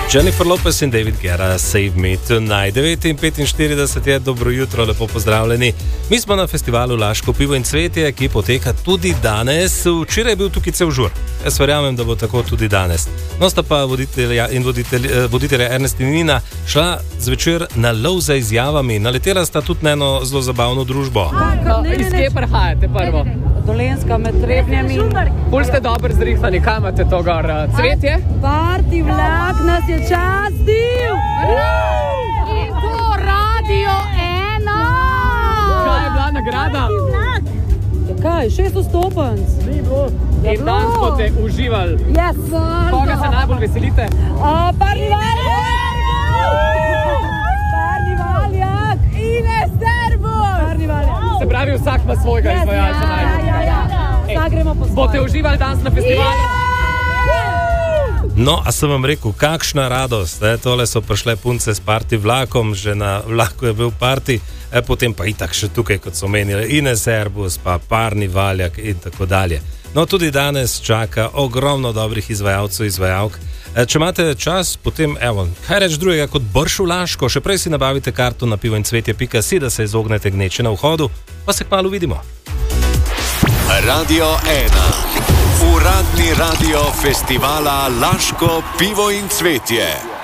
Jennifer Lopez in David Guetta, Save Me Tonight. 9:45 je, dobro jutro, lepo pozdravljeni. Mi smo na festivalu Laško pivo in cvetje, ki poteka tudi danes. Včeraj je bil tukaj cel žur. Jaz verjamem, da bo tako tudi danes. No, sta pa voditelja Ernest in Nina šla zvečer na lov za izjavami. Naletela sta tudi na eno zelo zabavno družbo. Iz kje prihajate prvo? Dolenska med Trebnjami. Pol ste dobro zrihtani, kaj imate to gor? Cvetje? Parti vlak nas je častil! In to Radio 1! Kaj je bila nagrada? Kaj, 600 stopenc? In danes boste uživali. Yes! Koga se najbolj veselite? Parni Valjak! Ines Servus! Parni Valjak! Se pravi, vsak ima svojega izvajalca najbolj. Vsak gremo po svoje. Boste uživali danes na festivalu? No, a sem vam rekel, kakšna radost. Tole so prišle punce s parti vlakom, že na vlaku je bil parti, potem pa itak še tukaj, kot so menili, Ines Servus, pa Parni Valjak in tako dalje. No, tudi danes čaka ogromno dobrih izvajalcev, izvajalk. Če imate čas, potem, evo, kaj reč drugega kot brž v Laško, še prej si nabavite karto na pivoincvetje.si, da se izognete gneče na vhodu, pa se kmalu vidimo. Radio 1. Uradni radio festivala Laško pivo in cvetje.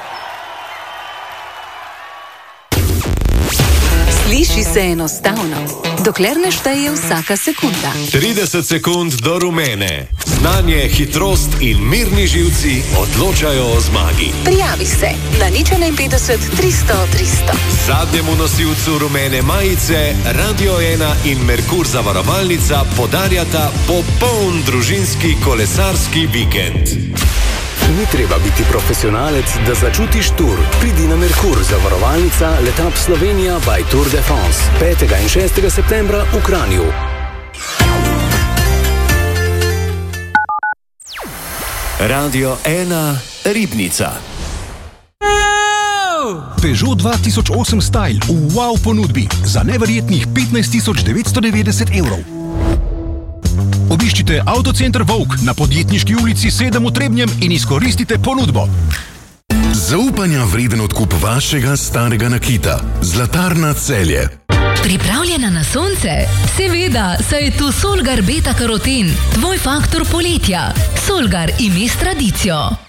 Sliši se enostavno, dokler ne šteje vsaka sekunda. 30 sekund do rumene. Znanje, hitrost in mirni živci odločajo o zmagi. Prijavi se na 051 300 300. Zadnjemu nosilcu rumene majice Radio 1 in Merkur zavarovalnica podarjata popoln družinski kolesarski vikend. Ni treba biti profesionalec, da začutiš tur. Pridi na Merkur, zavarovalnica Letap Slovenija by Tour de France. 5. in 6. septembra v Kranju. Radio 1 Ribnica. Peugeot 2008 Style v wow ponudbi za neverjetnih 15.990 evrov. Obiščite Avtocenter Vovk na Podjetniški ulici 7 v Trebnjem in izkoristite ponudbo. Zaupanja vreden odkup vašega starega nakita. Zlatarna Celje. Pripravljena na sonce? Seveda, saj je tu Solgar Beta Karoten, tvoj faktor poletja. Solgar ime s tradicijo.